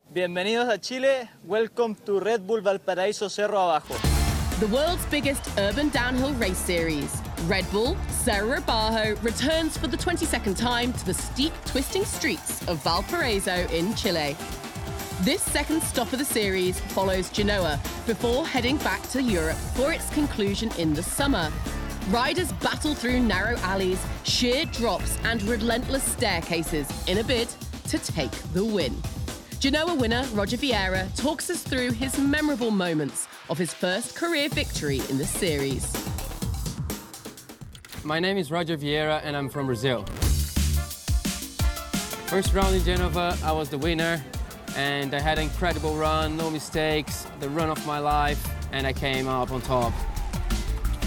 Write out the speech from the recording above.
Bienvenidos a Chile. Welcome to Red Bull Valparaíso Cerro Abajo. The world's biggest urban downhill race series, Red Bull Cerro Abajo, returns for the 22nd time to the steep, twisting streets of Valparaiso in Chile. This second stop of the series follows Genoa before heading back to Europe for its conclusion in the summer. Riders battle through narrow alleys, sheer drops and relentless staircases in a bid to take the win. Genoa winner Roger Vieira talks us through his memorable moments of his first career victory in the series. My name is Roger Vieira and I'm from Brazil. First round in Genova, I was the winner and I had an incredible run, no mistakes, the run of my life, and I came out on top.